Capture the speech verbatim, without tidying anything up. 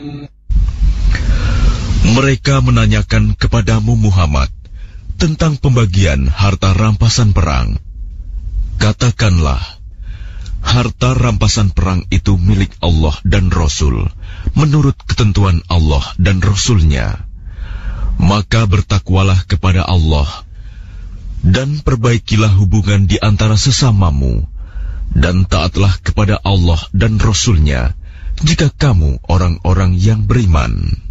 Mereka menanyakan kepadamu Muhammad tentang pembagian harta rampasan perang. Katakanlah, harta rampasan perang itu milik Allah dan Rasul, menurut ketentuan Allah dan Rasul-Nya. Maka bertakwalah kepada Allah, dan perbaikilah hubungan di antara sesamamu, dan taatlah kepada Allah dan Rasul-Nya, jika kamu orang-orang yang beriman.